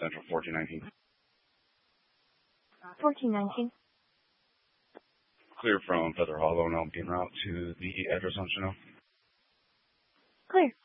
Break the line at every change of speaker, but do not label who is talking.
Central 1419.
1419.
Clear from Feather Hollow, now being route to the address on Chanel.
Clear.